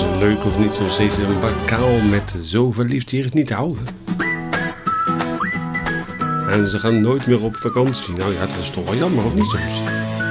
leuk of niet, nog steeds een Bart Kaal met Zo verliefd hier is niet te houden. En ze gaan nooit meer op vakantie. Nou ja, dat is toch wel jammer, of niet soms?